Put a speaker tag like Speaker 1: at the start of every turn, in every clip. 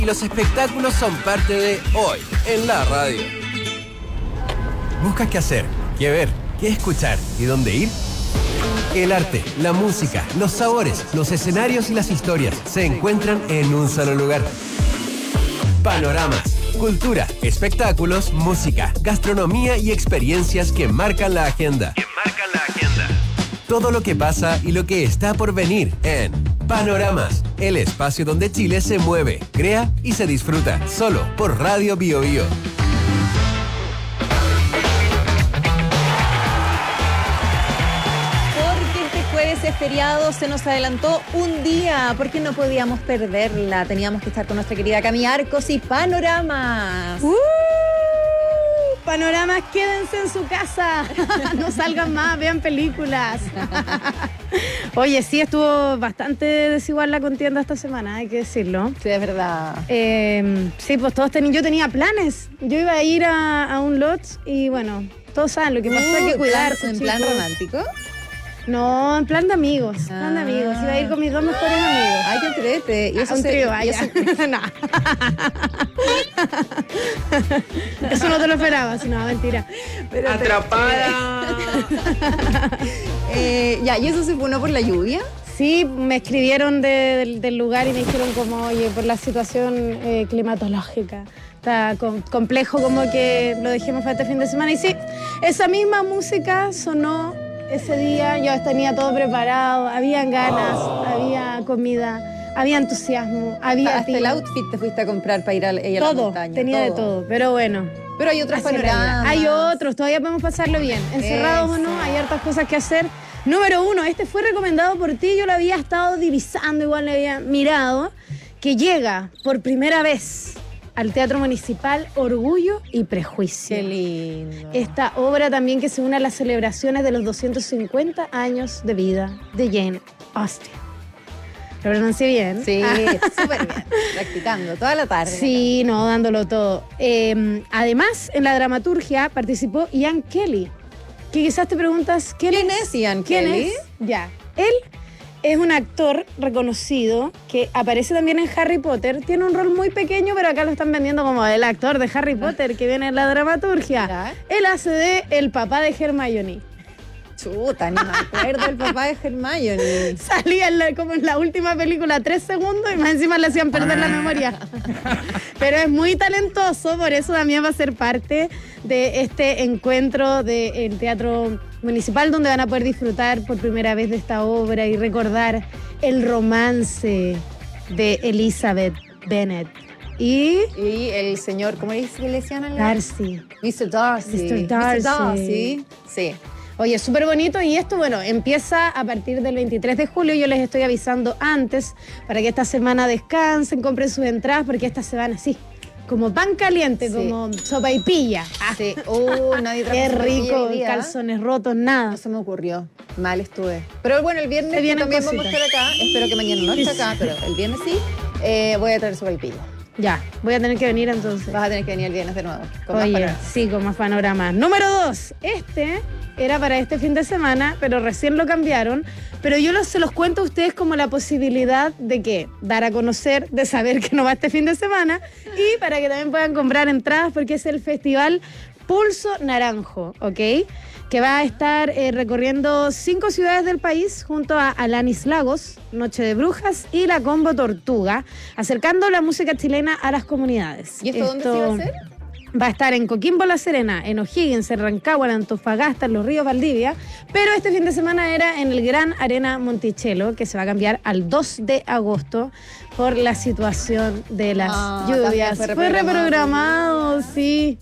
Speaker 1: Y los espectáculos son parte de Hoy en la Radio. ¿Buscas qué hacer, qué ver, qué escuchar y dónde ir? El arte, la música, los sabores, los escenarios y las historias se encuentran en un solo lugar. Panoramas, cultura, espectáculos, música, gastronomía y experiencias que marcan la agenda. Todo lo que pasa y lo que está por venir en Panoramas, el espacio donde Chile se mueve, crea y se disfruta, solo por Radio Bio Bio.
Speaker 2: Es feriado, se nos adelantó un día porque no podíamos perderla. Teníamos que estar con nuestra querida Cami Arcos y Panoramas.
Speaker 3: Panoramas, quédense en su casa. No salgan más, vean películas. Oye, sí, estuvo bastante desigual la contienda esta semana, hay que decirlo.
Speaker 2: Sí, es verdad.
Speaker 3: Sí, pues yo tenía planes. Yo iba a ir a un lodge y bueno, todos saben lo que pasa, hay que cuidarse.
Speaker 2: ¿En plan romántico?
Speaker 3: No, en plan de amigos. Plan de amigos. Iba a ir con mis dos mejores amigos.
Speaker 2: Ay, qué entrete.
Speaker 3: Y eso un trío, no. Eso no te lo esperaba, no, mentira.
Speaker 2: Pero
Speaker 4: atrapada.
Speaker 2: Ya, ¿y eso se fue por la lluvia?
Speaker 3: Sí, me escribieron del lugar y me dijeron como, oye, por la situación climatológica. Está complejo como que lo dejemos para este fin de semana. Y sí, esa misma música sonó ese día. Yo tenía todo preparado, habían ganas, había comida, había entusiasmo, había
Speaker 2: hasta el outfit te fuiste a comprar para ir a la montaña.
Speaker 3: Tenía de todo, pero bueno.
Speaker 2: Pero hay otros panoramas.
Speaker 3: Hay otros, todavía podemos pasarlo bien. Encerrados o no, hay hartas cosas que hacer. Número 1, este fue recomendado por ti, yo lo había estado divisando, igual le había mirado, que llega por primera vez al Teatro Municipal Orgullo y Prejuicio.
Speaker 2: Qué lindo.
Speaker 3: Esta obra también que se une a las celebraciones de los 250 años de vida de Jane Austen. ¿Lo pronuncié bien?
Speaker 2: Sí, súper bien. Practicando toda la tarde.
Speaker 3: Sí, no, dándolo todo. Además, en la dramaturgia participó Ian Kelly, que quizás te preguntas, ¿quién es
Speaker 2: Ian Kelly?
Speaker 3: ¿Quién es? Ya, él es un actor reconocido que aparece también en Harry Potter. Tiene un rol muy pequeño, pero acá lo están vendiendo como el actor de Harry Potter que viene en la dramaturgia.
Speaker 2: ¿Ya?
Speaker 3: Él hace de el papá de Hermione.
Speaker 2: Chuta, ni me acuerdo del papá de Hermione.
Speaker 3: Salía como en la última película 3 segundos y más encima le hacían perder la memoria. Pero es muy talentoso, por eso también va a ser parte de este encuentro del Teatro Municipal, donde van a poder disfrutar por primera vez de esta obra y recordar el romance de Elizabeth Bennet y
Speaker 2: el señor, ¿cómo le decían?
Speaker 3: Darcy.
Speaker 2: Mr. Darcy.
Speaker 3: Mr. Darcy.
Speaker 2: Sí.
Speaker 3: Oye, súper bonito, y esto, bueno, empieza a partir del 23 de julio. Yo les estoy avisando antes para que esta semana descansen, compren sus entradas, porque esta se van así, como pan caliente, sí, como sopaipilla.
Speaker 2: Sí. Nadie trajo
Speaker 3: qué rico,
Speaker 2: día,
Speaker 3: calzones rotos, nada.
Speaker 2: No se me ocurrió. Mal estuve. Pero bueno, el viernes también
Speaker 3: cositas.
Speaker 2: Vamos a estar acá. Espero que mañana no esté acá, pero el viernes sí. Voy a traer sopaipilla.
Speaker 3: Ya, voy a tener que venir entonces.
Speaker 2: Vas a tener que venir el viernes de nuevo.
Speaker 3: Oye, sí, con más panoramas. Número 2, este era para este fin de semana, pero recién lo cambiaron. Pero yo se los cuento a ustedes como la posibilidad de que dar a conocer, de saber que no va este fin de semana, y para que también puedan comprar entradas, porque es el festival Pulso Naranjo, ¿ok? Que va a estar recorriendo 5 ciudades del país junto a Alanis Lagos, Noche de Brujas y la Combo Tortuga, acercando la música chilena a las comunidades.
Speaker 2: ¿Y esto dónde se va a hacer?
Speaker 3: Va a estar en Coquimbo, La Serena, en O'Higgins, en Rancagua, en Antofagasta, en Los Ríos, Valdivia, pero este fin de semana era en el Gran Arena Monticello, que se va a cambiar al 2 de agosto por la situación de las lluvias. Fue reprogramado, sí.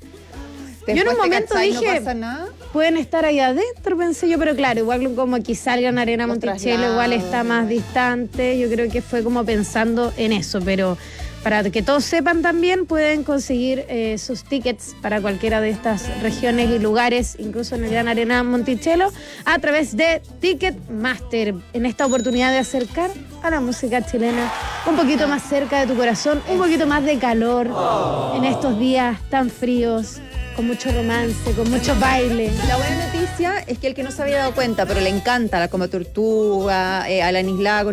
Speaker 3: Yo en un momento dije,
Speaker 2: no pasa nada.
Speaker 3: Pueden estar ahí adentro, pensé yo, pero claro, igual como aquí salgan a Arena Monticello, igual está más distante. Yo creo que fue como pensando en eso, pero para que todos sepan también, pueden conseguir sus tickets para cualquiera de estas regiones y lugares, incluso en el Gran Arena Monticello, a través de Ticketmaster, en esta oportunidad de acercar a la música chilena un poquito más cerca de tu corazón, un poquito más de calor en estos días tan fríos, con mucho romance, con mucho baile.
Speaker 2: La buena noticia es que el que no se había dado cuenta, pero le encanta la Combo Tortuga, Alanis Lagos,